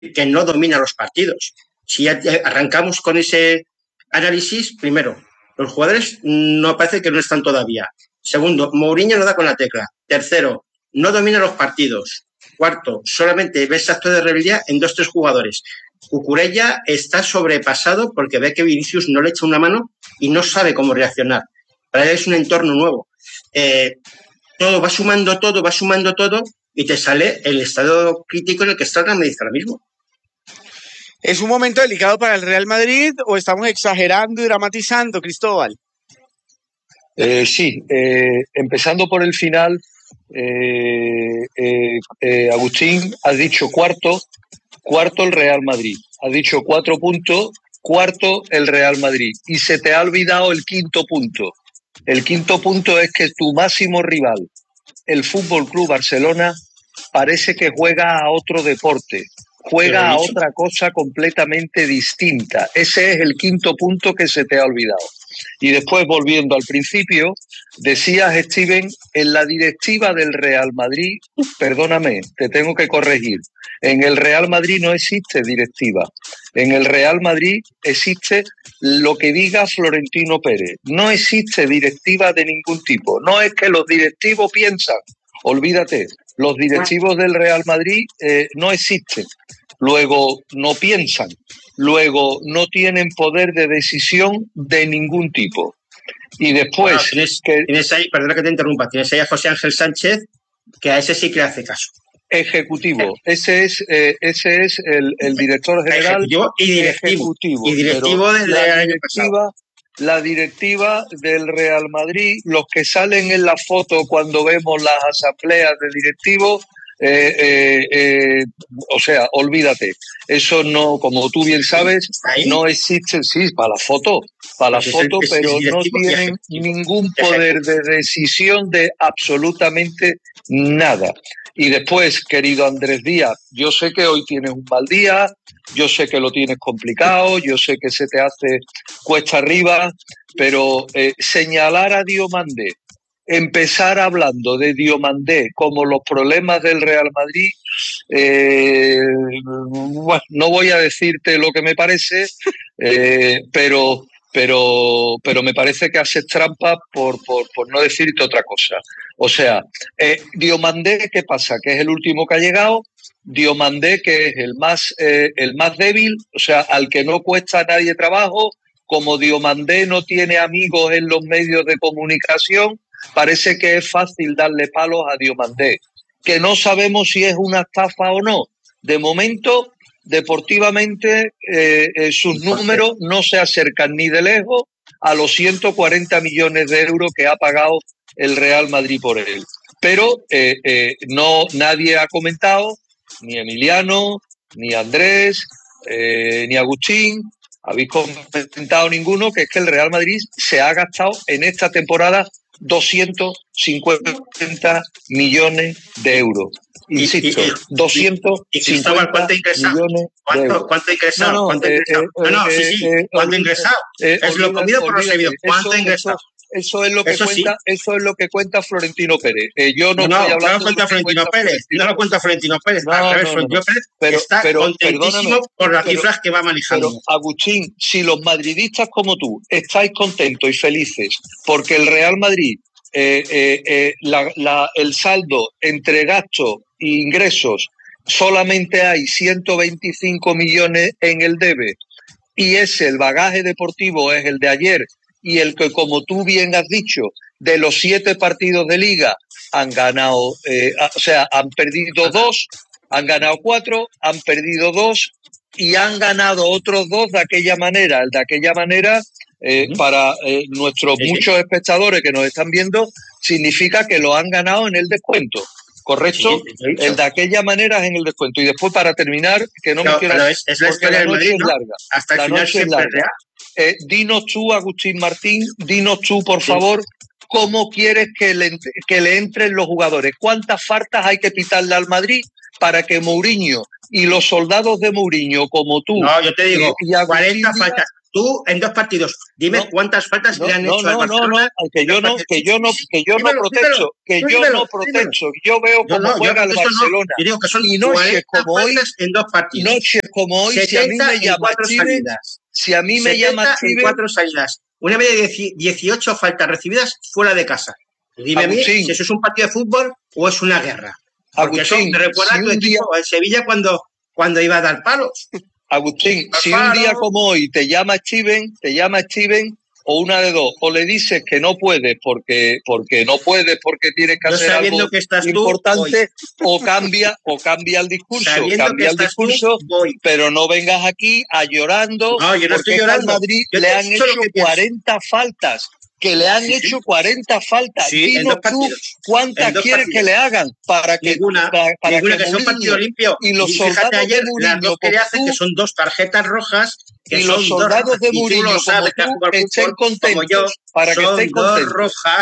que no domina los partidos. Si ya arrancamos con ese análisis, primero, los jugadores no parece que no están todavía. Segundo, Mourinho no da con la tecla. Tercero, no domina los partidos. Cuarto, solamente ves acto de rebeldía en 2-3 jugadores. Cucurella está sobrepasado porque ve que Vinicius no le echa una mano y no sabe cómo reaccionar. Para él es un entorno nuevo. Todo va sumando todo y te sale el estado crítico en el que está el Real Madrid ahora mismo. ¿Es un momento delicado para el Real Madrid o estamos exagerando y dramatizando, Cristóbal? Sí, empezando por el final, Agustín, has dicho cuarto el Real Madrid, has dicho 4 puntos, cuarto el Real Madrid, y se te ha olvidado el quinto punto. El quinto punto es que tu máximo rival, el Fútbol Club Barcelona, parece que juega a otro deporte, juega a otra cosa completamente distinta. Ese es el quinto punto que se te ha olvidado. Y después, volviendo al principio, decías, Steven, en la directiva del Real Madrid, perdóname, te tengo que corregir, en el Real Madrid no existe directiva. En el Real Madrid existe lo que diga Florentino Pérez. No existe directiva de ningún tipo. No es que los directivos piensan, olvídate, los directivos del Real Madrid no existen. Luego no piensan, luego no tienen poder de decisión de ningún tipo. Y después... Bueno, tienes ahí, perdona que te interrumpa, tienes ahí a José Ángel Sánchez, que a ese sí que le hace caso. Ejecutivo, ese es el director general. Ejecutivo y directivo. Y directivo del año pasado. La directiva del Real Madrid, los que salen en la foto cuando vemos las asambleas de directivos, o sea, olvídate. Eso no, como tú bien sabes, no existe, sí, para la foto, pero no tienen ningún poder de decisión de absolutamente nada. Y después, querido Andrés Díaz, yo sé que hoy tienes un mal día, yo sé que lo tienes complicado, yo sé que se te hace cuesta arriba, pero señalar a Diomandé, empezar hablando de Diomandé como los problemas del Real Madrid, bueno, no voy a decirte lo que me parece, pero me parece que haces trampa por no decirte otra cosa. O sea, Diomandé, ¿qué pasa? Que es el último que ha llegado. Diomandé, que es el más débil, o sea, al que no cuesta a nadie trabajo. Como Diomandé no tiene amigos en los medios de comunicación, parece que es fácil darle palos a Diomandé, que no sabemos si es una estafa o no. De momento, deportivamente, sus números no se acercan ni de lejos a los 140 millones de euros que ha pagado el Real Madrid por él. Pero nadie ha comentado, ni Emiliano, ni Andrés, ni Agustín, habéis comentado ninguno, que es que el Real Madrid se ha gastado en esta temporada 250 millones de euros. Insisto, 250 millones de euros. ¿Cuánto ha ingresado? ¿Cuánto ha ingresado? Es lo comido por los servidos. ¿Cuánto ha ingresado? Eso es lo que cuenta, sí. Eso es lo que cuenta Florentino Pérez. Yo no estoy hablando. No lo cuenta Florentino Pérez. No lo cuenta Florentino Pérez. Al revés, Florentino Pérez está contentísimo por las cifras que va manejando. Pero, Agustín, si los madridistas como tú estáis contentos y felices porque el Real Madrid, el saldo entre gastos e ingresos, solamente hay 125 millones en el debe, y el bagaje deportivo es el de ayer, y el que, como tú bien has dicho, de los 7 partidos de Liga han ganado, o sea, han perdido 2, han ganado 4, han perdido 2 y han ganado otros 2 de aquella manera. De aquella manera, para nuestros muchos espectadores que nos están viendo, significa que lo han ganado en el descuento. ¿Correcto? El de aquella manera es en el descuento. Y después, para terminar, que no me quiero... Es la historia del Madrid, ¿no? Larga. Hasta el final siempre es real. Dinos tú, Agustín Martín, dinos tú, por favor, cómo quieres que le entren los jugadores. ¿Cuántas faltas hay que pitarle al Madrid para que Mourinho y los soldados de Mourinho, como tú... No, yo te digo, 40 faltas. tú en 2 partidos, dime No, cuántas faltas le han hecho al no, Barcelona. que yo no protesto, yo veo Yo cómo no, yo juega el contesto no. Barcelona. Yo digo que son Y noches 40 como hoy, faltas en 2 partidos. noches como hoy, si a mí 70 me en llama 4 Steven, salidas. si a mí me 70 llama en Steven, 4 salidas. Una media de 18 faltas recibidas fuera de casa. Dime a mí Agustín, si eso es un partido de fútbol o es una guerra. Porque eso Agustín, me recuerda si a tu un día, equipo, el Sevilla, cuando iba a dar palos. Agustín, si un día como hoy te llama Steven, o una de dos, o le dices que no puedes porque no puedes, porque tienes que Yo hacer sabiendo algo que estás importante, tú, o cambia el discurso, sabiendo que estás tú, voy. pero no vengas aquí a llorando, No, yo no porque estoy llorando. al Madrid Yo le te he han dicho hecho lo que pienso. 40 faltas. Que le han hecho 40 faltas. Sí, en Dinos 2 tú partidos. cuántas En 2 quieres partidos. que le hagan para que Ninguna, para que que sea un partido Mourinho limpio. y los Y fíjate soldados ayer, de las Mourinho 2 que le como hace, tú, que son 2 tarjetas rojas, que y son los 2 soldados rojas. de Y tú Mourinho lo como sabes, que has tú jugado al estén fútbol como yo. contentos, para que Son estén 2 contentos.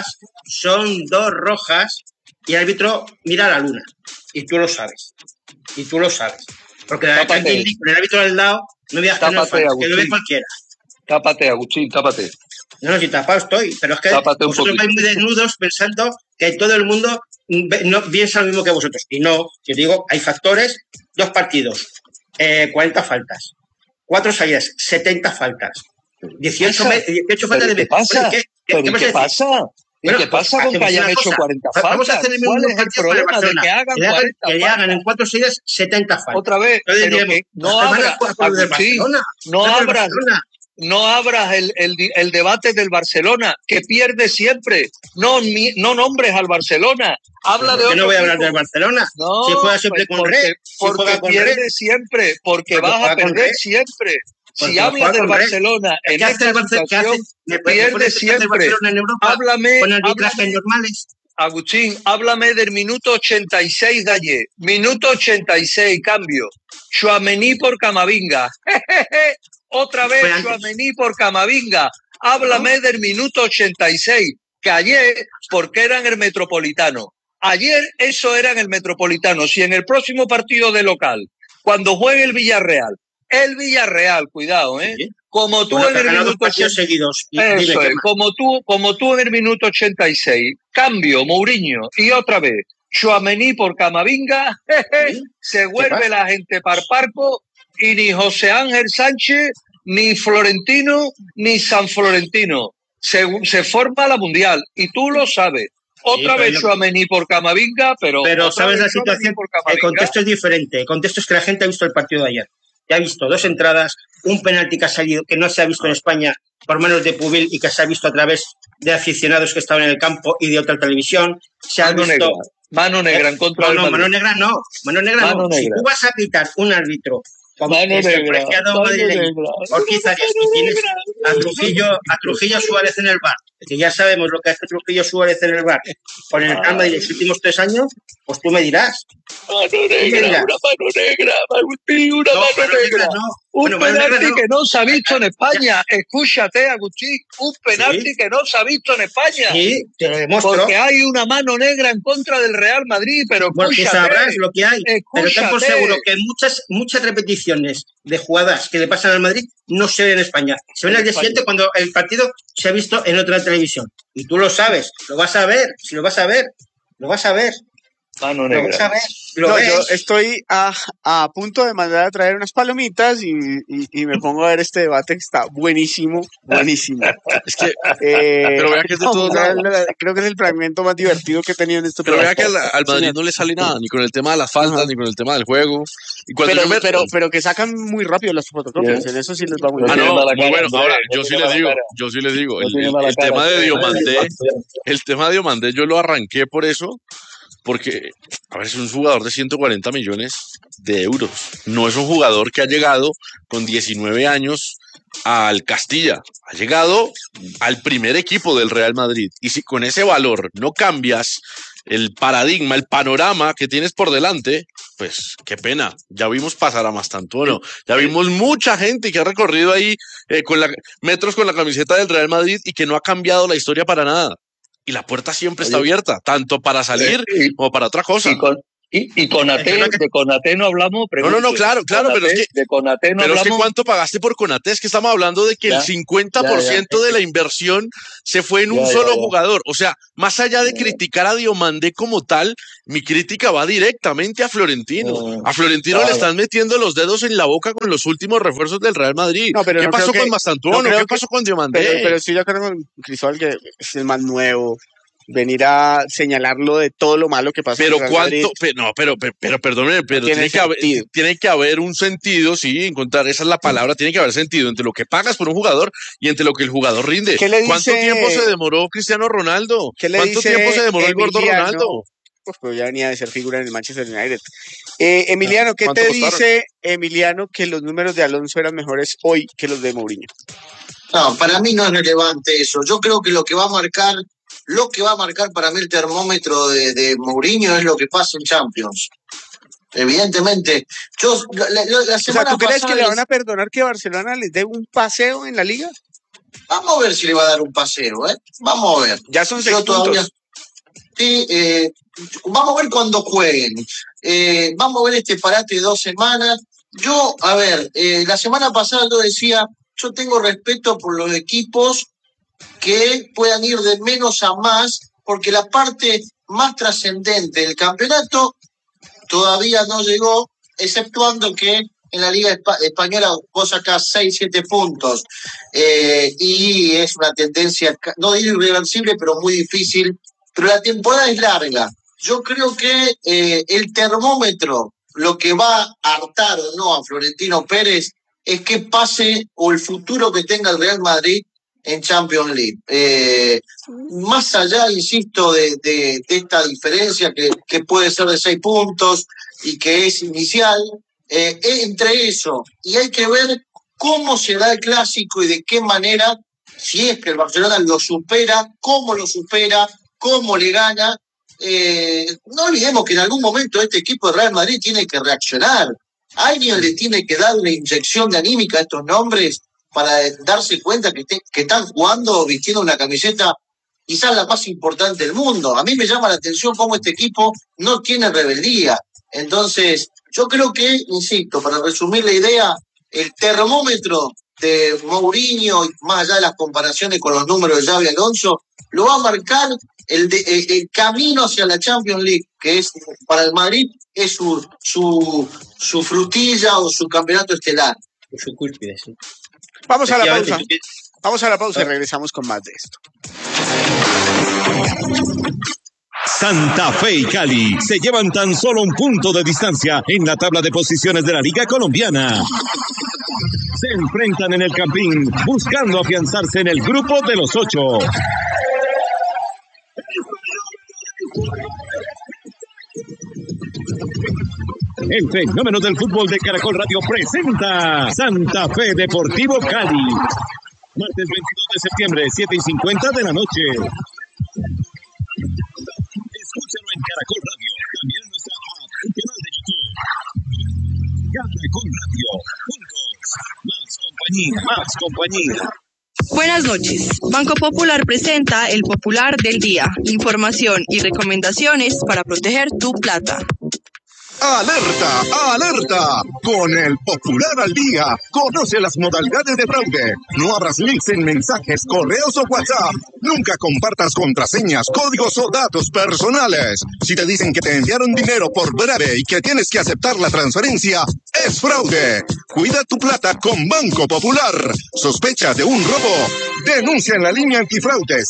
rojas, y el árbitro mira a la luna. Y tú lo sabes. Porque la Tápate. Champions League, con el árbitro al lado, no veas que no es Tápate, falta, que lo ve Agustín. cualquiera. Tápate, Agustín, tápate. No, si tapado estoy, pero es que Tápate un vosotros poquito. vais muy desnudos pensando que todo el mundo no piensa lo mismo que vosotros. Y no, yo digo, hay factores, 2 partidos, 40 faltas, 4 salidas, 70 faltas, 18 faltas de... ¿Qué pasa? ¿Qué pasa? Bueno, ¿Qué pasa con que hayan hecho 40 faltas? Vamos a hacer el mismo ¿Cuál es el partido con el problema de Barcelona? que hagan Que le 40 que le hagan en 4 salidas 70 faltas. Otra vez, Entonces pero diremos, que no abras, Agustín, no abras el debate del Barcelona, que pierde siempre. No nombres al Barcelona. Habla de yo otro no voy a hablar equipo. del Barcelona. No, Si juega siempre con Red. Porque pierde siempre, porque vas a perder siempre. Si hablas del Barcelona en esta situación, pierde siempre. Háblame, con arbitrajes normales. Agustín, háblame del minuto 86 de ayer. Minuto 86, cambio. Tchouaméni por Camavinga. Otra vez Tchouaméni por Camavinga. Háblame del minuto 86, que ayer, porque era en el Metropolitano. Ayer eso era en el Metropolitano. Si en el próximo partido de local, cuando juegue el Villarreal, cuidado, como tú en el minuto 86, eso es, como tú en el minuto 86, cambio Mourinho y otra vez Tchouaméni por Camavinga, se vuelve la gente parparco y ni José Ángel Sánchez, ni Florentino, ni San Florentino. Se forma la Mundial y tú lo sabes. Otra vez Tchouaméni por Camavinga, pero sabes la situación, el contexto es diferente. El contexto es que la gente ha visto el partido de ayer. Ya ha visto 2 entradas, un penalti que ha salido, que no se ha visto en España por manos de Pubil y que se ha visto a través de aficionados que estaban en el campo y de otra televisión. Se ha visto... Mano negra en contra del Madrid. Mano negra no. Si tú vas a quitar un árbitro como despreciado madrileño, Ortiz Arias, y tienes a Trujillo Suárez en el bar, que ya sabemos lo que hace Trujillo Suárez en el bar con el Real Madrid los últimos 3 años, pues tú me dirás. Mano negra, Agustín, una mano negra. Un penalti que no se ha visto en España. Escúchate, Agustín, un penalti que no se ha visto en España. Sí, te lo demuestro. Porque hay una mano negra en contra del Real Madrid, pero porque sabrás lo que hay. Pero ten por seguro que muchas repeticiones de jugadas que le pasan al Madrid no se ven en España. Se ven al día siguiente cuando el partido se ha visto en otra televisión. Y tú lo sabes, lo vas a ver, lo vas a ver. Mano negra. Lo vas a ver, yo estoy a punto de mandar a traer unas palomitas y me pongo a ver este debate que está buenísimo. Es que, pero vea que es de todos lados. Creo que es el fragmento más divertido que he tenido en este Pero programa. vea que al Madrid no le sale nada, ni con el tema de las faltas, ni con el tema del juego. Y pero que sacan muy rápido las fotocopias, en eso sí les va muy bien. No, muy bueno. Ahora, yo sí les digo, el tema de Diomandé, yo lo arranqué por eso, porque, a ver, es un jugador de 140 millones de euros. No es un jugador que ha llegado con 19 años al Castilla. Ha llegado al primer equipo del Real Madrid. Y si con ese valor no cambias el paradigma, el panorama que tienes por delante, pues qué pena. Ya vimos pasar a Mastantuono. Ya vimos mucha gente que ha recorrido ahí metros con la camiseta del Real Madrid y que no ha cambiado la historia para nada. Y la puerta siempre está abierta, tanto para salir como para otra cosa. Y Konaté, de Konaté no hablamos. No, claro, Konaté, pero es que de Konaté no pero hablamos. es que ¿cuánto pagaste por Konaté? Es que estamos hablando de que el 50% de la inversión se fue en un solo jugador. O sea, más allá de criticar a Diomandé como tal, mi crítica va directamente a Florentino. A Florentino le están metiendo los dedos en la boca con los últimos refuerzos del Real Madrid. ¿Qué pasó con Mastantuono? ¿Qué pasó con Diomandé? Pero estoy de acuerdo con Cristóbal que es el más nuevo. Venir a señalarlo de todo lo malo que pasa. Pero cuánto, pero perdóneme, pero tiene que haber un sentido, sí, encontrar, esa es la palabra, tiene que haber sentido entre lo que pagas por un jugador y entre lo que el jugador rinde. ¿Cuánto tiempo se demoró Cristiano Ronaldo? ¿Cuánto tiempo se demoró el gordo Ronaldo? Pues ya venía de ser figura en el Manchester United. Emiliano, ¿qué te dice Emiliano que los números de Alonso eran mejores hoy que los de Mourinho? No, para mí no es relevante eso. Yo creo que lo que va a marcar para mí el termómetro de Mourinho es lo que pasa en Champions. Evidentemente. La semana ¿tú crees que le van a perdonar que Barcelona les dé un paseo en la Liga? Vamos a ver si le va a dar un paseo, ¿eh? Vamos a ver. Ya son 6 puntos. Sí, vamos a ver cuando jueguen. Vamos a ver este parate de 2 semanas. La semana pasada yo decía, yo tengo respeto por los equipos que puedan ir de menos a más, porque la parte más trascendente del campeonato todavía no llegó, exceptuando que en la Liga Española vos sacás 6-7 puntos, y es una tendencia, no digo irreversible, pero muy difícil, pero la temporada es larga. Yo creo que el termómetro, lo que va a hartar o no a Florentino Pérez, es que pase o el futuro que tenga el Real Madrid en Champions League. Más allá, insisto, de esta diferencia que puede ser de 6 puntos y que es inicial, entre eso y hay que ver cómo se da el clásico y de qué manera, si es que el Barcelona lo supera, cómo lo supera, cómo le gana. No olvidemos que en algún momento este equipo de Real Madrid tiene que reaccionar. Alguien le tiene que dar una inyección de anímica a estos nombres para darse cuenta que están jugando vistiendo una camiseta quizás la más importante del mundo. A mí me llama la atención cómo este equipo no tiene rebeldía. Entonces, yo creo que, insisto, para resumir la idea, el termómetro de Mourinho, más allá de las comparaciones con los números de Xabi Alonso, lo va a marcar el camino hacia la Champions League, que es para el Madrid es su frutilla o su campeonato estelar. Su cúspide, sí. Vamos a la pausa. Vamos a la pausa y regresamos con más de esto. Santa Fe y Cali se llevan tan solo un punto de distancia en la tabla de posiciones de la Liga Colombiana. Se enfrentan en el Campín buscando afianzarse en el grupo de los 8. El fenómeno del fútbol de Caracol Radio presenta Santa Fe Deportivo Cali. Martes 22 de septiembre, 7:50 de la noche. Escúchalo en Caracol Radio, también en nuestra app y canal de YouTube. Caracol Radio, juntos, más compañía. Buenas noches. Banco Popular presenta el Popular del Día. Información y recomendaciones para proteger tu plata. ¡Alerta! ¡Alerta! Con el Popular al Día, conoce las modalidades de fraude. No abras links en mensajes, correos o WhatsApp. Nunca compartas contraseñas, códigos o datos personales. Si te dicen que te enviaron dinero por breve y que tienes que aceptar la transferencia, es fraude. Cuida tu plata con Banco Popular. ¿Sospecha de un robo? Denuncia en la línea antifraude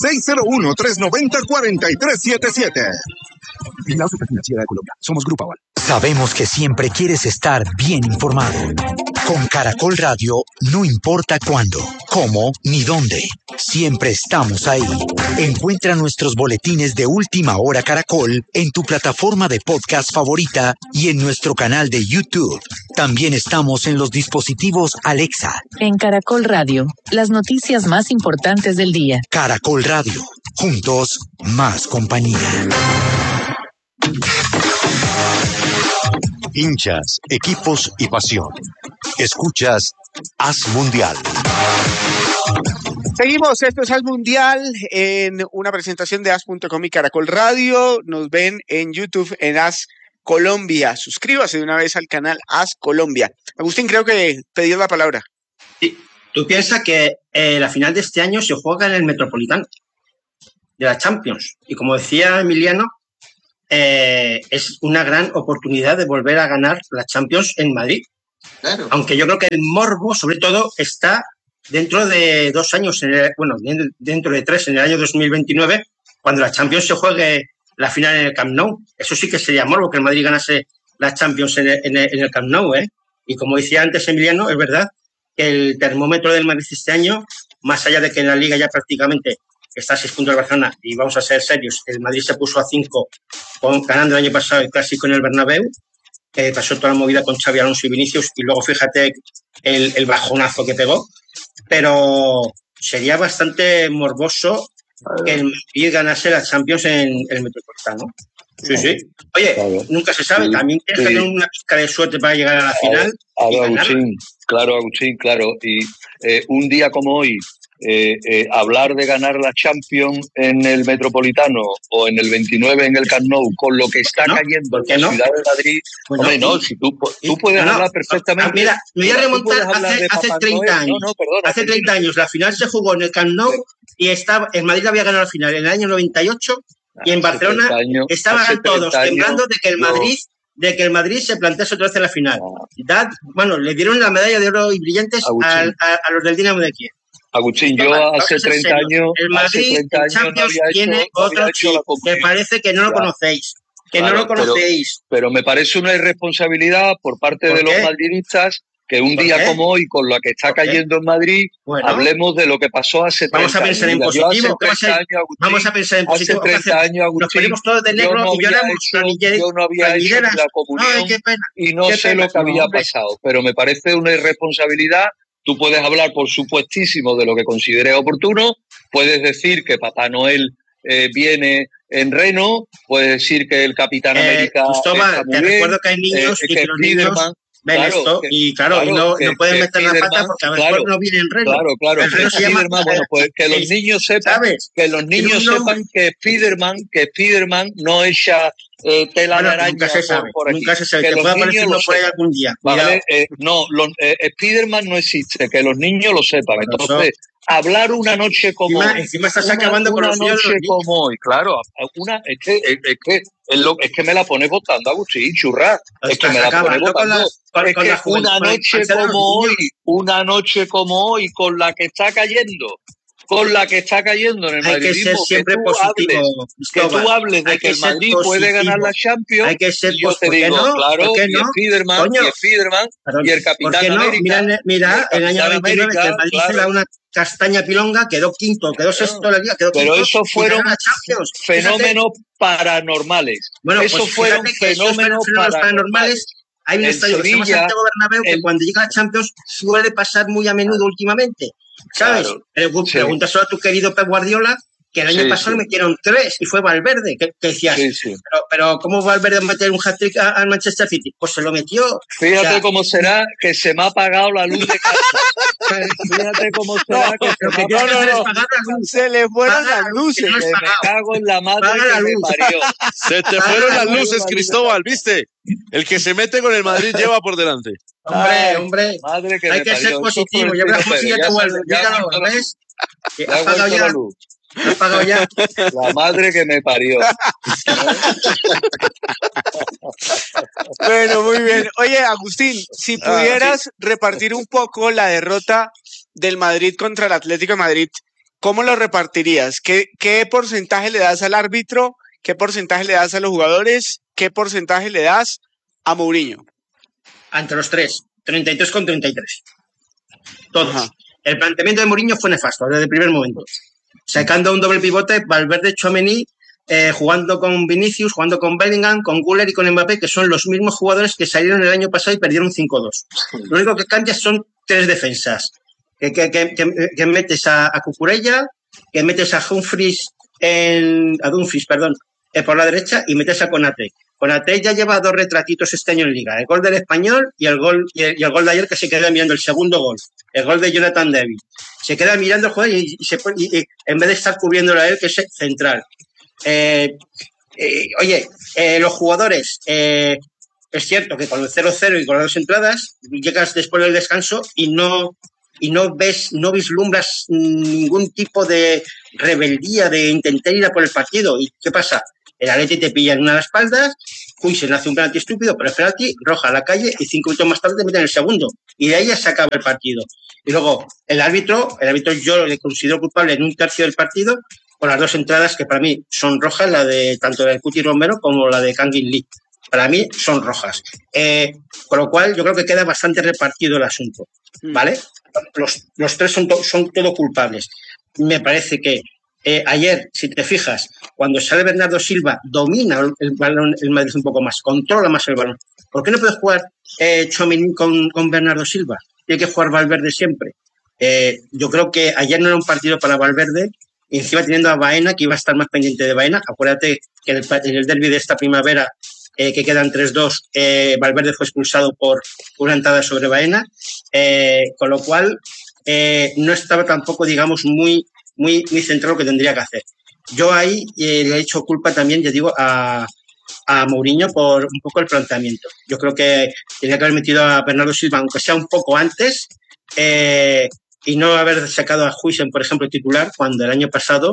601-390-4377. La Financiera de Colombia. Somos Grupo Aval. Sabemos que siempre quieres estar bien informado. Con Caracol Radio, no importa cuándo, cómo ni dónde. Siempre estamos ahí. Encuentra nuestros boletines de Última Hora Caracol en tu plataforma de podcast favorita y en nuestro canal de YouTube. También estamos en los dispositivos Alexa. En Caracol Radio, las noticias más importantes del día. Caracol Radio. Juntos, más compañía. Hinchas, equipos y pasión. Escuchas Haz Mundial. Seguimos, esto es Haz Mundial en una presentación de Haz.com y Caracol Radio. Nos ven en YouTube en Haz Colombia. Suscríbase de una vez al canal As Colombia. Agustín, creo que pedí la palabra. Sí. Tú piensas que la final de este año se juega en el Metropolitano de la Champions. Y como decía Emiliano, es una gran oportunidad de volver a ganar la Champions en Madrid. Claro. Aunque yo creo que el morbo, sobre todo, está dentro de 2 años, dentro de 3, en el año 2029, cuando la Champions se juegue la final en el Camp Nou. Eso sí que sería morbo, que el Madrid ganase la Champions en el Camp Nou, ¿eh? Y como decía antes Emiliano, es verdad que el termómetro del Madrid este año, más allá de que en la Liga ya prácticamente está a 6 puntos de Barcelona, y vamos a ser serios, el Madrid se puso a 5 ganando el año pasado el Clásico en el Bernabéu, que pasó toda la movida con Xabi Alonso y Vinicius, y luego fíjate el bajonazo que pegó, pero sería bastante morboso que el Madrid ganase la Champions en el Metropolitano. Sí, sí. Oye, nunca se sabe, también tienes que tener una pizca de suerte para llegar a la final. Agustín, claro. Y un día como hoy, hablar de ganar la Champions en el Metropolitano o en el 29 en el Camp Nou, con lo que está cayendo en la ciudad de Madrid, Bueno, hombre, no, si tú puedes hablar perfectamente. Mira, me voy a remontar hace 30 años. Hace 30 años la final se jugó en el Camp Nou y el Madrid había ganado la final en el año 98 y en Barcelona estaban todos temblando de que el Madrid se plantease otra vez en la final. Le dieron la medalla de oro y brillantes a los del Dinamo de Kiev. Agustín, yo hace 30 años. El Madrid en Champions tiene otro chip que parece que no lo conocéis. No lo conocéis. Pero me parece una irresponsabilidad por parte de los madridistas que un día como hoy, con la que está cayendo en Madrid, hablemos de lo que pasó hace 30 años. Vamos a pensar en positivo. Vamos a pensar en positivo. Hace 30 años, Agustín, nos ponemos todos de negro y lloramos. Yo no había hecho la comunión y no sé lo que había pasado. Pero me parece una irresponsabilidad. Tú puedes hablar, por supuestísimo, de lo que consideres oportuno. Puedes decir que Papá Noel viene en reno. Puedes decir que el Capitán América Cristóbal, te recuerdo que hay niños y que los niños ven esto y no pueden meter la pata porque a veces no viene en reno. Claro. Pues que los niños sepan que Spiderman no echa tela de araña. Nunca se sabe. Que te puede aparecer uno por ahí algún día. ¿Vale? Spiderman no existe, que los niños lo sepan. Entonces, hablar una noche como hoy. Encima estás acabando con los niños. Una noche como hoy, claro. Es que me la pone votando, Agustín, churra. Es que me la pone votando. Una noche como hoy, con la que está cayendo en el madridismo, hay que ser siempre positivo. Que tú hables de que el Madrid puede ganar la Champions. Hay que ser yo te digo, claro, y Spiderman y el Capitán América. Mira, el año 29 que el Madrid se da una castaña pilonga, quedó quinto, quedó sexto la liga, pero esos fueron fenómenos paranormales. Esos fueron fenómenos paranormales. Hay un estadio que se llama Santiago Bernabéu que cuando llega a Champions suele pasar muy a menudo últimamente. ¿Sabes? Claro. Pregúntaselo a tu querido Pep Guardiola, que el año pasado metieron 3 y fue Valverde, que decías, pero ¿cómo Valverde meter un hat-trick al Manchester City? Pues se lo metió. Fíjate cómo será que se me ha apagado la luz de casa. Fíjate cómo será que se le fueron las luces. Que me cago en la madre que me parió. Se te fueron las luces, Cristóbal, ¿viste? El que se mete con el Madrid lleva por delante. Hombre, hay que ser positivo. Ya verás si ya te vuelve. Míralo, ¿lo ves? Ha apagado ya. La madre que me parió. Bueno, muy bien. Oye, Agustín, si pudieras repartir un poco la derrota del Madrid contra el Atlético de Madrid, ¿cómo lo repartirías? ¿Qué porcentaje le das al árbitro? ¿Qué porcentaje le das a los jugadores? ¿Qué porcentaje le das a Mourinho? Entre los tres, 33 con 33. Todos. Ajá. El planteamiento de Mourinho fue nefasto desde el primer momento. Sacando un doble pivote, Valverde, Tchouaméni, jugando con Vinicius, jugando con Bellingham, con Güler y con Mbappé, que son los mismos jugadores que salieron el año pasado y perdieron 5-2. Lo único que cambia son 3 defensas. Que metes a Cucurella, que metes a Dumfries por la derecha y metes a Konaté. Konaté ya lleva 2 retratitos este año en Liga, el gol del Español y el gol de ayer, que se queda mirando el segundo gol, el gol de Jonathan David. Se queda mirando el juego y en vez de estar cubriéndolo a él, que es central. Los jugadores, es cierto que con el 0-0 y con las 2 entradas llegas después del descanso y no vislumbras ningún tipo de rebeldía, de intentar ir a por el partido. ¿Y qué pasa? El Atleti te pilla en una de las espaldas, Huijsen hace un penalti estúpido, pero el penalti, roja a la calle y 5 minutos más tarde te meten el segundo. Y de ahí ya se acaba el partido. Y luego, el árbitro yo le considero culpable en un tercio del partido con las 2 entradas que para mí son rojas, la de tanto la de Cuti Romero como la de Kangin Lee. Para mí son rojas. Con lo cual, yo creo que queda bastante repartido el asunto. ¿Vale? Los 3 son todos culpables. Me parece que ayer, si te fijas, cuando sale Bernardo Silva, domina el balón el Madrid un poco más, controla más el balón. ¿Por qué no puede jugar Tchouaméni con Bernardo Silva? Tiene que jugar Valverde siempre. Yo creo que ayer no era un partido para Valverde, y encima teniendo a Baena, que iba a estar más pendiente de Baena. Acuérdate que en el derbi de esta primavera, que quedan 3-2, Valverde fue expulsado por una entrada sobre Baena, con lo cual no estaba tampoco, digamos, muy centrado lo que tendría que hacer. Yo ahí le he hecho culpa también, ya digo, a Mourinho por un poco el planteamiento. Yo creo que tenía que haber metido a Bernardo Silva, aunque sea un poco antes, y no haber sacado a Huijsen, por ejemplo, titular, cuando el año pasado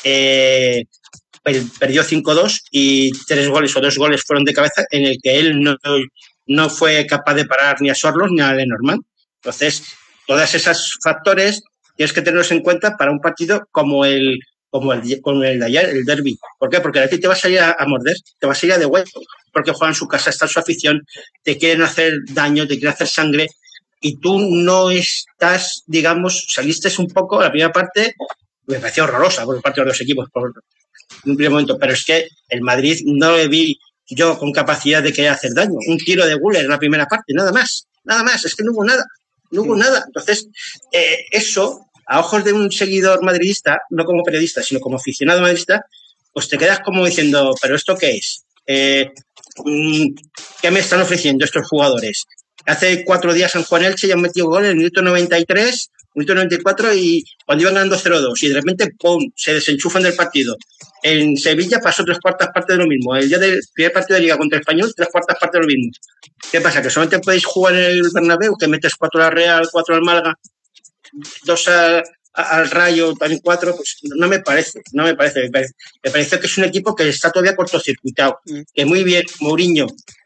perdió 5-2 y 3 goles o 2 goles fueron de cabeza, en el que él no fue capaz de parar ni a Sorloth ni a Lenormand. Entonces, todos esos factores tienes que tenerlos en cuenta para un partido como el de ayer, el derbi. ¿Por qué? Porque a ti te vas a ir a morder, te vas a ir a de hueco, porque juegan en su casa, está en su afición, te quieren hacer daño, te quieren hacer sangre, y tú no estás, digamos, saliste un poco, la primera parte me pareció horrorosa por parte de los dos equipos por un primer momento, pero es que el Madrid no le vi yo con capacidad de querer hacer daño. Un tiro de Güler en la primera parte, nada más, es que no hubo nada. Entonces, eso, a ojos de un seguidor madridista, no como periodista, sino como aficionado madridista, pues te quedas como diciendo, ¿pero esto qué es? ¿Qué me están ofreciendo estos jugadores? Hace 4 días en Juan Elche ya han metido gol en el minuto 93, minuto 94, y cuando iban ganando 0-2, y de repente, ¡pum!, se desenchufan del partido. En Sevilla pasó 3/4 partes de lo mismo. El día del primer partido de Liga contra el Español, 3/4 partes de lo mismo. ¿Qué pasa? ¿Que solamente podéis jugar en el Bernabéu, que metes 4 al Real, 4 al Málaga, 2 al Rayo, también 4? Pues no me parece. Me parece que es un equipo que está todavía cortocircuitado. Que muy bien, Mourinho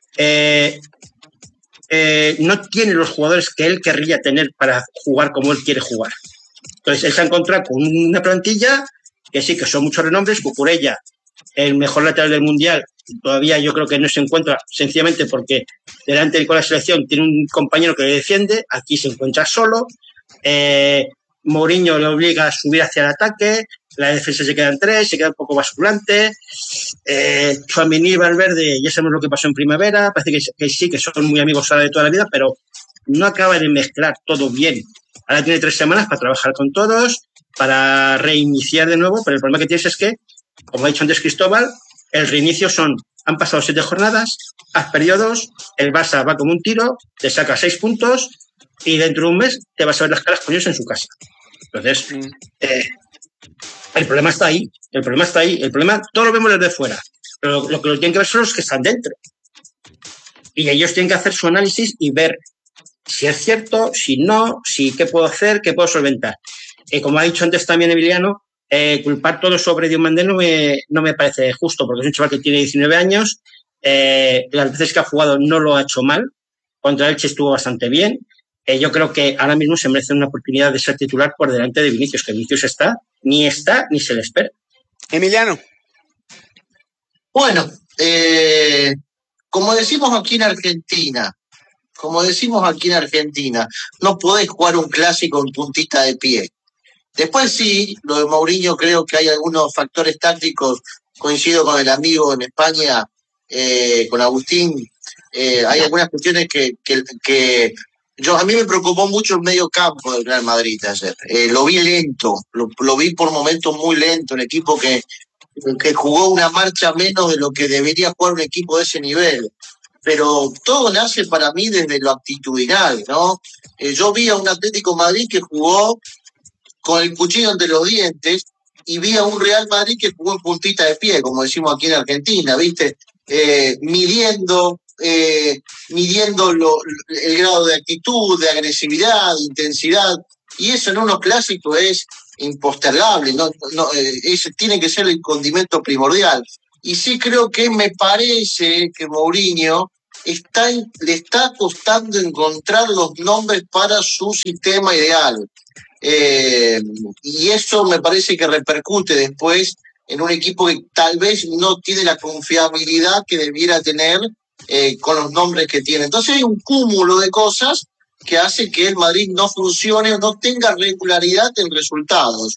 no tiene los jugadores que él querría tener para jugar como él quiere jugar. Entonces, él se ha encontrado con una plantilla que sí, que son muchos renombres. Cucurella, el mejor lateral del Mundial, todavía yo creo que no se encuentra, sencillamente porque delante con la selección tiene un compañero que le defiende, aquí se encuentra solo. Mourinho le obliga a subir hacia el ataque, la defensa se queda en 3, se queda un poco basculante. Tchouaméni y Valverde, ya sabemos lo que pasó en primavera, parece que sí, que son muy amigos ahora de toda la vida, pero no acaba de mezclar todo bien. Ahora tiene 3 semanas para trabajar con todos, para reiniciar de nuevo, pero el problema que tienes es que, como ha dicho antes Cristóbal, el reinicio han pasado 7 jornadas, has perdido 2, el Barça va como un tiro, te saca 6 puntos y dentro de un mes te vas a ver las caras con ellos en su casa. Entonces, el problema está ahí. El problema, todo lo vemos desde fuera, pero lo que lo tienen que ver son los que están dentro. Y ellos tienen que hacer su análisis y ver si es cierto, si no, qué puedo hacer, qué puedo solventar. Como ha dicho antes también Emiliano, culpar todo sobre Diomandé no me parece justo, porque es un chaval que tiene 19 años, las veces que ha jugado no lo ha hecho mal, contra Elche estuvo bastante bien. Yo creo que ahora mismo se merece una oportunidad de ser titular por delante de Vinicius, que Vinicius ni se le espera. Emiliano. Bueno, como decimos aquí en Argentina, no podés jugar un clásico en puntita de pie. Después sí, lo de Mourinho, creo que hay algunos factores tácticos, coincido con el amigo en España, con Agustín, hay algunas cuestiones que a mí me preocupó mucho el medio campo del Real Madrid ayer. Lo vi lento, lo vi por momentos muy lento, un equipo que jugó una marcha menos de lo que debería jugar un equipo de ese nivel. Pero todo nace para mí desde lo actitudinal, ¿no? Yo vi a un Atlético Madrid que jugó con el cuchillo entre los dientes, y vi a un Real Madrid que jugó en puntita de pie, como decimos aquí en Argentina, ¿viste? Midiendo el grado de actitud, de agresividad, de intensidad, y eso en unos clásicos es impostergable, ese tiene que ser el condimento primordial. Y sí creo que me parece que Mourinho le está costando encontrar los nombres para su sistema ideal. Y eso me parece que repercute después en un equipo que tal vez no tiene la confiabilidad que debiera tener con los nombres que tiene. Entonces hay un cúmulo de cosas que hace que el Madrid no funcione o no tenga regularidad en resultados.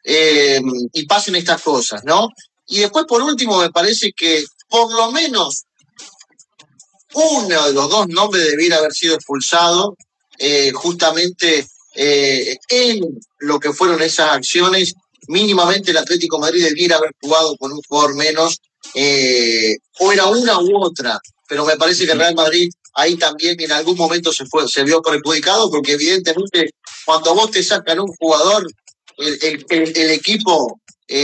Y pasen estas cosas, ¿no? Y después, por último, me parece que por lo menos uno de los dos nombres debiera haber sido expulsado justamente en lo que fueron esas acciones. Mínimamente el Atlético de Madrid debiera haber jugado con un jugador menos, o era una u otra, pero me parece que el Real Madrid ahí también en algún momento se vio perjudicado, porque evidentemente cuando vos te sacan un jugador, el equipo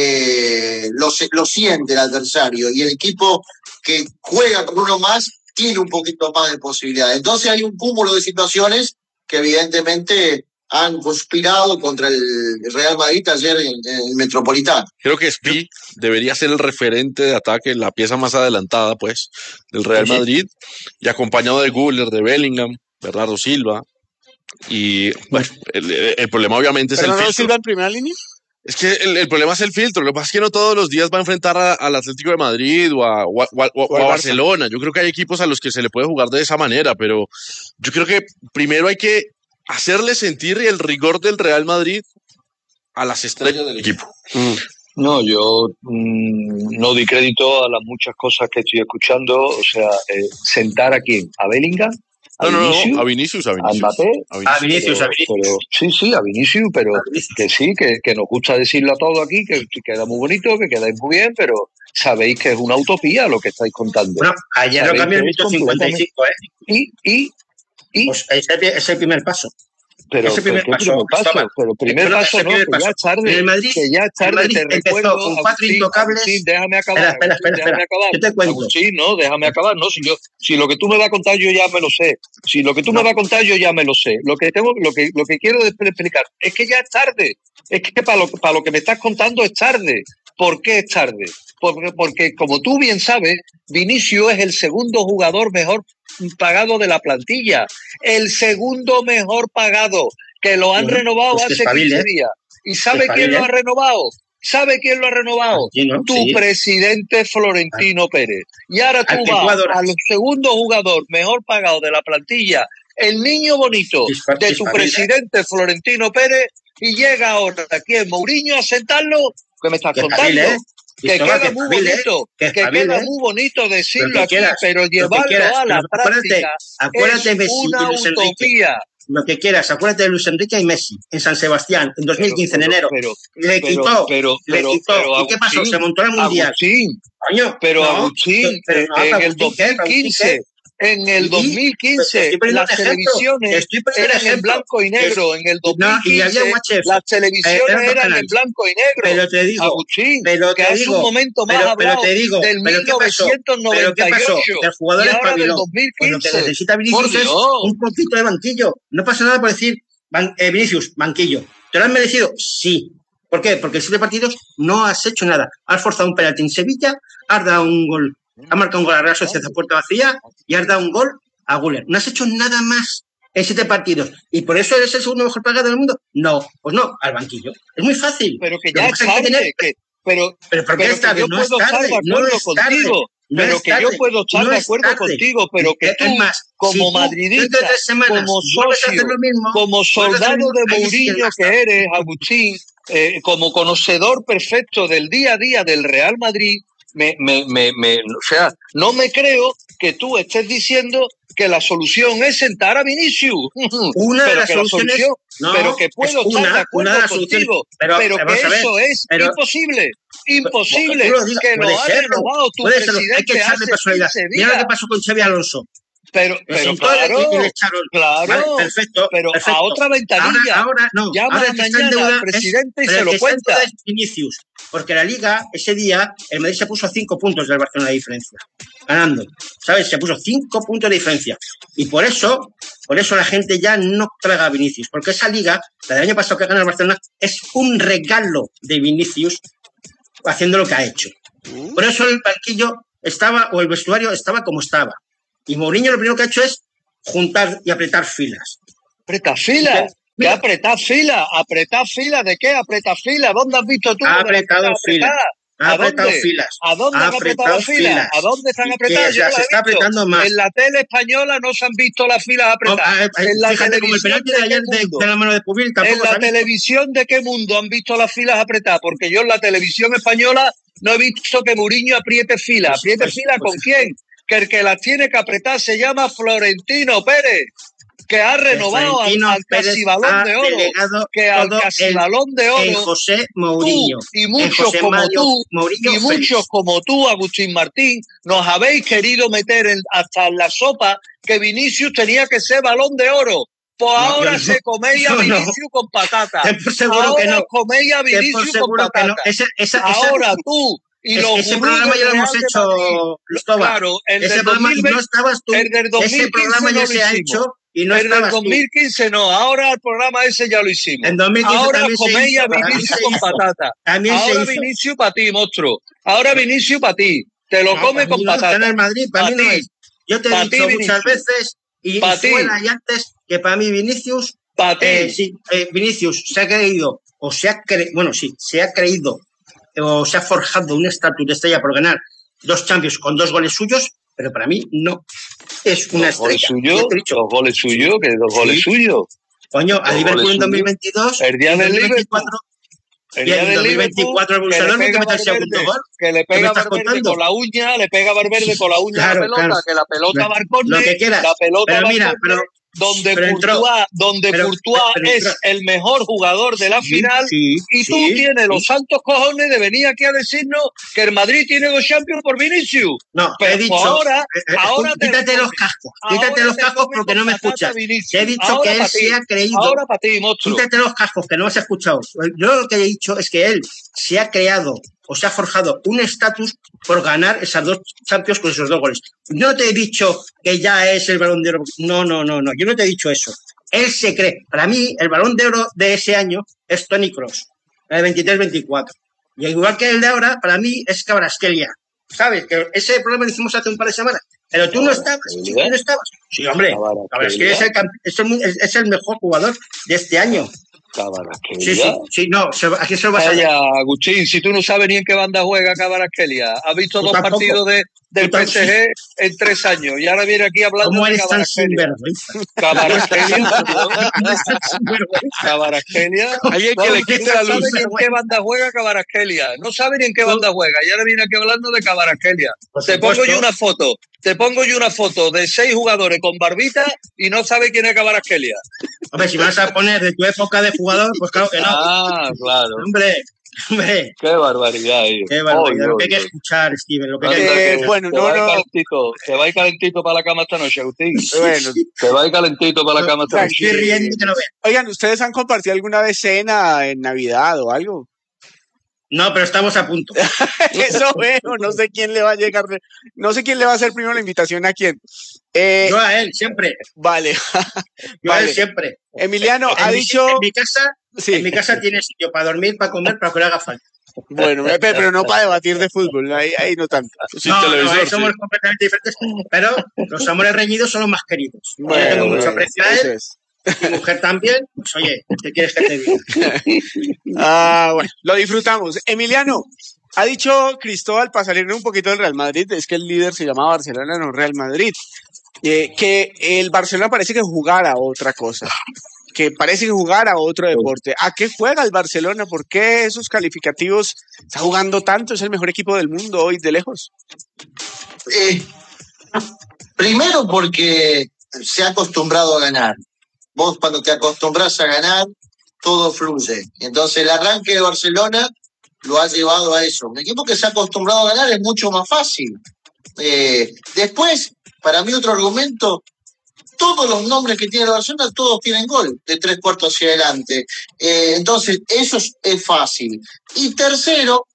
lo siente el adversario, y el equipo que juega con uno más tiene un poquito más de posibilidades. Entonces hay un cúmulo de situaciones que evidentemente han conspirado contra el Real Madrid ayer en el Metropolitano. Creo que Spi debería ser el referente de ataque, la pieza más adelantada, pues, del Real Madrid, y acompañado de Güler, de Bellingham, Bernardo Silva. Y bueno, el problema obviamente es el filtro. ¿Bernardo Silva en primera línea? Es que el problema es el filtro. Lo que pasa es que no todos los días va a enfrentar al Atlético de Madrid o a Barcelona. Yo creo que hay equipos a los que se le puede jugar de esa manera, pero yo creo que primero hay que hacerle sentir el rigor del Real Madrid a las estrellas del equipo. No, yo no di crédito a las muchas cosas que estoy escuchando. O sea, sentar a quién, a Bellingham, a Vinicius, a Mbappé, a Vinicius. Pero, sí, a Vinicius, pero que sí, que nos gusta decirlo a todo aquí, que queda muy bonito, que quedáis muy bien, pero sabéis que es una utopía lo que estáis contando. Bueno, ayer lo cambió el 155, ¿Y? Pues es el primer paso. Pero el primer paso no, que ya es tarde. El Madrid, que ya es tarde, te recuerdo. Con 4 intocables. Agustín, déjame acabar. Espera. Yo te cuento. Agustín, no, déjame acabar. No, si lo que tú me vas a contar yo ya me lo sé. Lo que quiero explicar es que ya es tarde. Es que para lo que me estás contando es tarde. ¿Por qué es tarde? Porque como tú bien sabes, Vinicius es el segundo jugador mejor pagado de la plantilla. El segundo mejor pagado, que lo han renovado hace 15 días. ¿Y sabe quién lo ha renovado? Tu presidente Florentino Pérez. Y ahora tú vas al segundo jugador mejor pagado de la plantilla, el niño bonito de tu presidente Florentino Pérez, y llega ahora aquí en Mourinho a sentarlo. ¿Qué me estás contando? Que queda muy bonito decirlo aquí, pero llevarlo a la práctica es una utopía. Lo que quieras, acuérdate de Luis Enrique y Messi en San Sebastián en 2015, en enero. Le quitó. ¿Y qué pasó? Se montó el Mundial. Agustín, en el 2015... En el 2015 las televisiones eran en blanco y negro. En el 2015 las televisiones eran en blanco y negro. Pero te digo, Agustín, que hace un momento más hablado del 1998. ¿Qué pasó? El jugador espabiló. Pues lo que necesita Vinicius es un poquito de banquillo. No pasa nada por decir Vinicius, banquillo. ¿Te lo has merecido? Sí. ¿Por qué? Porque en 7 partidos no has hecho nada. Has forzado un penalti en Sevilla, has dado un gol. Ha marcado un gol a Real Sociedad a puerta vacía y has dado un gol a Güler. No has hecho nada más en 7 partidos. ¿Y por eso eres el segundo mejor pagado del mundo? No, pues no, al banquillo. Es muy fácil. Pero que ya es tarde. Pero ¿por qué es tarde? No es tarde. No es tarde. Pero que yo puedo estar de acuerdo contigo, pero que tú, como madridista, como socio, como soldado de Mourinho que eres, Agustín, como conocedor perfecto del día a día del Real Madrid, o sea, no me creo que tú estés diciendo que la solución es sentar a Vinicius. Pero que puedo estar de acuerdo contigo, pero que eso es imposible. Imposible que lo ha renovado tu presidente hace 15 días. Mira lo que pasó con Xabi Alonso. presentó y le echaron. Claro, vale, perfecto. a otra ventanilla. Ahora no. Llama ahora mañana al presidente y se lo cuenta. Es Vinicius, porque la Liga, ese día, el Madrid se puso 5 puntos del Barcelona de diferencia, ganando, ¿sabes? Se puso 5 puntos de diferencia. Y por eso la gente ya no traga a Vinicius, porque esa Liga, la del año pasado que gana el Barcelona, es un regalo de Vinicius haciendo lo que ha hecho. Por eso el banquillo estaba, o el vestuario estaba como estaba. Y Mourinho lo primero que ha hecho es juntar y apretar filas. ¿Apretar filas? ¿Qué apretar filas? ¿Apretar filas de qué? ¿Apretar filas? ¿Dónde has visto tú? Ha apretado filas. Ha apretado filas. ¿A dónde han apretado filas? ¿A dónde están apretadas? Se está apretando más. En la tele española no se han visto las filas apretadas. En la fíjate, como el penalti de ayer de la mano de Pubil, tampoco en la televisión de qué mundo han visto las filas apretadas, porque yo en la televisión española no he visto que Mourinho apriete filas. ¿Apriete filas con quién? Que el que las tiene que apretar se llama Florentino Pérez, que ha renovado al casi Balón de Oro, que al casi Balón de Oro José Mourinho y muchos como tú, Agustín Martín, nos habéis querido meter hasta en la sopa que Vinicius tenía que ser Balón de Oro. Pues ahora se coméis a Vinicius con patata. Ahora coméis a Vinicius con patata. Ahora tú y los ese programa ya lo hemos hecho, Cristóbal. Claro, ese programa no estabas tú. Ese programa ya se ha hecho y no estabas tú. En el 2015 no, ahora el programa ese ya lo hicimos. En 2015 ahora coméis a Vinicius con patata. Ahora Vinicius para ti, monstruo. Ahora Vinicius para ti. Te lo come con patata. En el Madrid, para mí no es. Yo te he dicho muchas veces y fuera y antes que para mí Vinicius, Vinicius se ha creído se ha creído o se ha forjado un estatus de estrella por ganar 2 Champions con 2 goles suyos, pero para mí no es una estrella. ¿2 goles suyos? ¿Qué 2 goles suyos? Coño, a Liverpool en 2022, el día del 2024, y en 2024 el Barcelona no que mete el segundo gol. Que le pega a Valverde con la uña, a la pelota, que la pelota va al córner, lo que quieras. La pelota pero mira, donde Courtois es el mejor jugador de la final y tú tienes los santos cojones de venir aquí a decirnos que el Madrid tiene 2 Champions por Vinicius. No, he dicho, ahora quítate los cascos porque no me escuchas. Te he dicho que él se ha creído. Ahora para ti, monstruo. Quítate los cascos que no me has escuchado. Yo lo que he dicho es que él se ha creado o se ha forjado un estatus por ganar esas 2 Champions con esos 2 goles. No te he dicho que ya es el Balón de Oro. No. Yo no te he dicho eso. Él se cree. Para mí, el Balón de Oro de ese año es Toni Kroos, el 23-24. Y igual que el de ahora, para mí es Kvaratskhelia. ¿Sabes? Que ese programa lo hicimos hace un par de semanas. Pero tú no estabas. ¿Sí, tú no estabas? Sí, hombre. Kvaratskhelia es el mejor jugador de este año. Sí, no, aquí se lo vas a ver. Agustín, si tú no sabes ni en qué banda juega Kvaratskhelia, has visto 2 partidos del PSG en 3 años y ahora viene aquí hablando ¿Cómo de eres tan sinvergüenza? Kvaratskhelia. Alguien que le quita la luz. No sabe ni en qué banda juega Kvaratskhelia. No sabe ni en qué banda juega y ahora viene aquí hablando de Kvaratskhelia. Te pongo yo una foto de 6 jugadores con barbita y no sabe quién es Kvaratskhelia. Hombre, si vas a poner de tu época de jugador, pues claro que no. Ah, claro. Hombre. Qué barbaridad. Qué barbaridad. Lo que hay que escuchar, Steven. Lo que hay que bueno, te va a ir calentito para la cama esta noche, Agustín. Bueno, te va a ir calentito para la cama esta noche. Estoy riendo que no vean. Oigan, ¿ustedes han compartido alguna vez cena en Navidad o algo? No, pero estamos a punto. Eso veo, no sé quién le va a llegar, no sé quién le va a hacer primero la invitación a quién. Yo a él, siempre. Vale. Yo a él siempre. Emiliano ha dicho... En mi casa tiene sitio para dormir, para comer, para que le haga falta. Bueno, pero no para debatir de fútbol, ahí no tanto. Ahí somos completamente diferentes, pero los amores reñidos son los más queridos. Yo tengo mucho aprecio a él. Mi mujer también, pues oye, ¿qué quieres que te diga? Bueno, lo disfrutamos. Emiliano, ha dicho Cristóbal, para salirle un poquito del Real Madrid, es que el líder se llama Barcelona, no Real Madrid, que el Barcelona parece que jugara otra cosa, que parece que jugara otro deporte. ¿A qué juega el Barcelona? ¿Por qué esos calificativos está jugando tanto? ¿Es el mejor equipo del mundo hoy de lejos? Primero porque se ha acostumbrado a ganar. Vos cuando te acostumbras a ganar, todo fluye. Entonces el arranque de Barcelona lo ha llevado a eso. Un equipo que se ha acostumbrado a ganar es mucho más fácil. Después, para mí otro argumento, todos los nombres que tiene el Barcelona, todos tienen gol de 3/4 hacia adelante. Entonces, eso es fácil. Y tercero,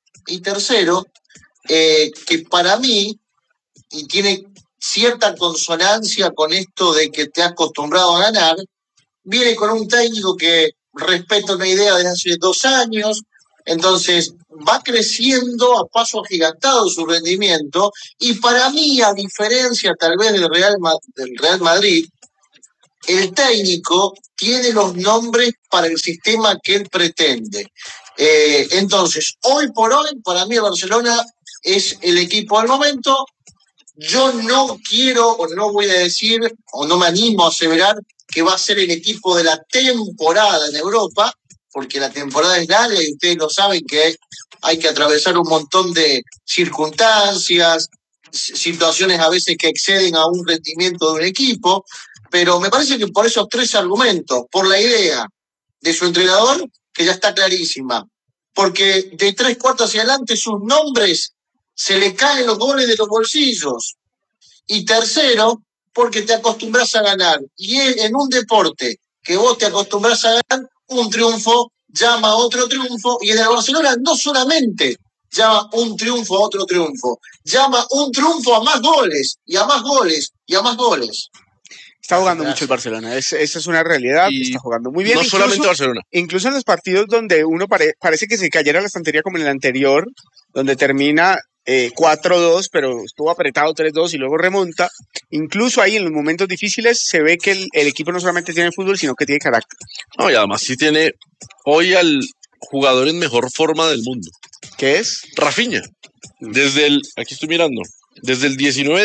que para mí, y tiene cierta consonancia con esto de que te has acostumbrado a ganar, viene con un técnico que respeta una idea desde hace 2 años, entonces va creciendo a paso agigantado su rendimiento, y para mí, a diferencia tal vez del Real Madrid, el técnico tiene los nombres para el sistema que él pretende. Entonces, hoy por hoy, para mí el Barcelona es el equipo del momento. Yo no quiero, o no voy a decir, o no me animo a aseverar que va a ser el equipo de la temporada en Europa, porque la temporada es larga y ustedes lo saben que hay que atravesar un montón de circunstancias, situaciones a veces que exceden a un rendimiento de un equipo, pero me parece que por esos 3 argumentos, por la idea de su entrenador, que ya está clarísima, porque de 3/4 hacia adelante sus nombres se le caen los goles de los bolsillos, y tercero, porque te acostumbras a ganar, y en un deporte que vos te acostumbras a ganar, un triunfo llama a otro triunfo, y en el Barcelona no solamente llama un triunfo a otro triunfo, llama un triunfo a más goles, y a más goles, y a más goles. Está jugando mucho el Barcelona, esa es una realidad, está jugando muy bien. No solamente Barcelona. Incluso en los partidos donde uno parece que se cayera la estantería como en el anterior, donde termina 4-2, pero estuvo apretado 3-2 y luego remonta. Incluso ahí en los momentos difíciles se ve que el equipo no solamente tiene fútbol, sino que tiene carácter. No, y además sí tiene hoy al jugador en mejor forma del mundo. ¿Qué es? Rafinha. Aquí estoy mirando, desde el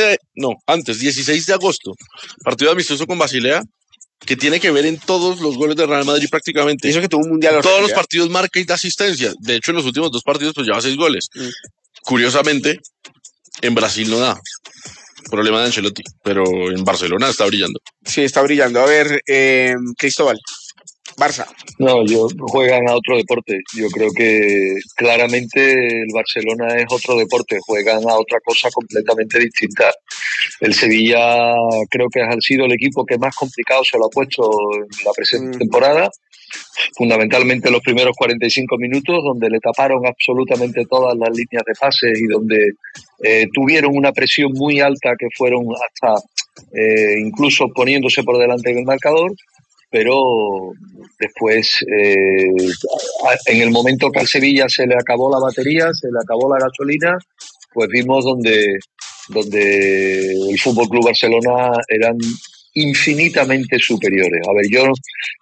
16 de agosto, partido amistoso con Basilea, que tiene que ver en todos los goles de Real Madrid prácticamente. Y eso que tuvo un mundial. Todos los partidos marca y da asistencia. De hecho, en los últimos 2 partidos pues lleva 6 goles. Curiosamente, en Brasil no da. Problema de Ancelotti, pero en Barcelona está brillando. Sí, está brillando. A ver, Cristóbal, Barça. No, juegan a otro deporte. Yo creo que claramente el Barcelona es otro deporte. Juegan a otra cosa completamente distinta. El Sevilla creo que ha sido el equipo que más complicado se lo ha puesto en la presente temporada. Fundamentalmente los primeros 45 minutos, donde le taparon absolutamente todas las líneas de pases y donde tuvieron una presión muy alta que fueron hasta incluso poniéndose por delante del marcador, pero después en el momento que al Sevilla se le acabó la batería, se le acabó la gasolina, pues vimos donde el Fútbol Club Barcelona eran infinitamente superiores. A ver, yo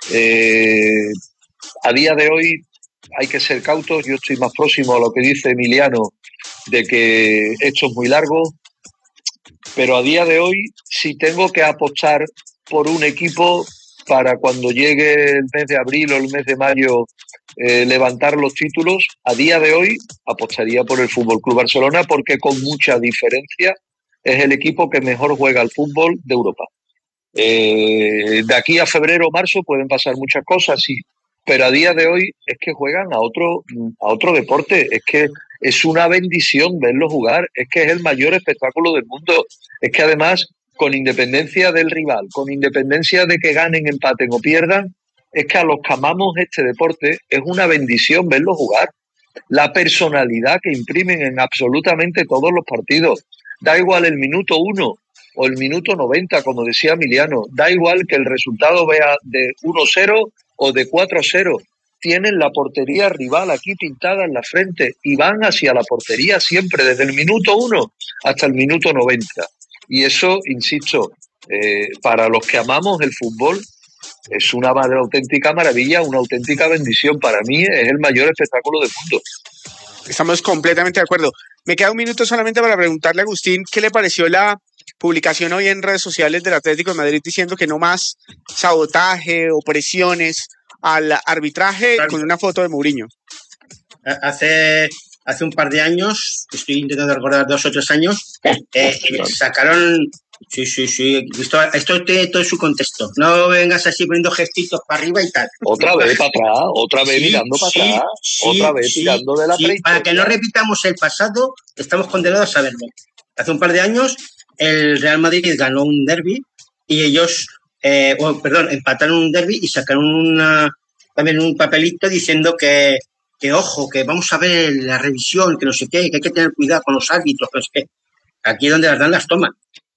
a día de hoy hay que ser cautos. Yo estoy más próximo a lo que dice Emiliano, de que esto es muy largo, pero a día de hoy, si tengo que apostar por un equipo para cuando llegue el mes de abril o el mes de mayo levantar los títulos, a día de hoy apostaría por el Fútbol Club Barcelona, porque con mucha diferencia es el equipo que mejor juega al fútbol de Europa. De aquí a febrero o marzo pueden pasar muchas cosas, sí, pero a día de hoy es que juegan a otro deporte. Es que es una bendición verlos jugar, es que es el mayor espectáculo del mundo, es que además, con independencia del rival, con independencia de que ganen, empaten o pierdan, es que a los que amamos este deporte es una bendición verlos jugar. La personalidad que imprimen en absolutamente todos los partidos, da igual el minuto 1 o el minuto 90, como decía Emiliano, da igual que el resultado vea de 1-0 o de 4-0, tienen la portería rival aquí pintada en la frente y van hacia la portería siempre, desde el minuto 1 hasta el minuto 90. Y eso, insisto, para los que amamos el fútbol, es una auténtica maravilla, una auténtica bendición. Para mí es el mayor espectáculo del mundo. Estamos completamente de acuerdo. Me queda un minuto solamente para preguntarle a Agustín qué le pareció la publicación hoy en redes sociales del Atlético de Madrid diciendo que no más sabotaje o presiones al arbitraje, claro, con una foto de Mourinho. Hace un par de años, estoy intentando recordar 2 o 3 años, sacaron... Sí, esto tiene todo su contexto. No vengas así poniendo gestitos para arriba y tal. Otra vez para atrás, otra vez mirando para atrás, otra vez tirando de la prehistoria. Para que no repitamos el pasado, estamos condenados a verlo. Hace un par de años el Real Madrid ganó un derbi y ellos, empataron un derbi y sacaron también un papelito diciendo que ojo, que vamos a ver la revisión, que no sé qué, que hay que tener cuidado con los árbitros, que no sé qué. Aquí es donde las dan las toman.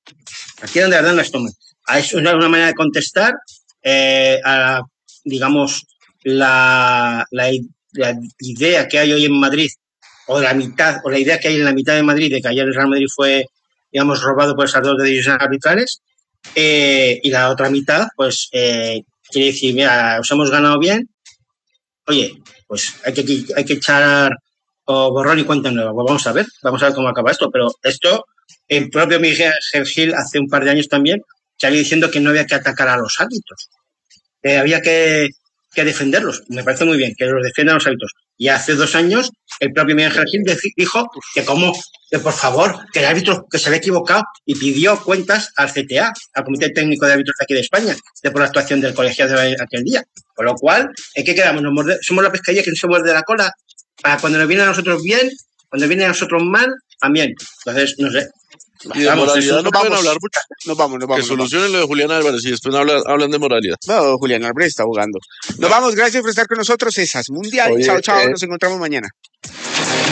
Es una manera de contestar a, digamos, la idea que hay hoy en Madrid, o la idea que hay en la mitad de Madrid de que ayer el Real Madrid fue, digamos, robado por esas dos decisiones arbitrales, y la otra mitad, pues, quiere decir, mira, os hemos ganado bien, oye, pues hay que echar borrón y cuenta nueva. Pues vamos a ver cómo acaba esto, pero esto, el propio Miguel Gil hace un par de años también salió diciendo que no había que atacar a los árbitros, que había que defenderlos. Me parece muy bien que los defiendan los árbitros. Y hace 2 años el propio Miguel Gil dijo que por favor, que el árbitro que se había equivocado, y pidió cuentas al CTA, al Comité Técnico de Árbitros de aquí de España, por la actuación del colegiado de aquel día. Con lo cual, ¿en qué quedamos? Somos la pescadilla que se muerde la cola para cuando nos viene a nosotros bien, cuando viene a nosotros mal, también. Entonces, no sé. Y de moralidad no pueden hablar mucho. Nos vamos. Que solucionen lo de Julián Álvarez y después hablan de moralidad. No, Julián Álvarez está jugando. Nos vamos, gracias por estar con nosotros. Esas Mundial. Oye, Chao, nos encontramos mañana.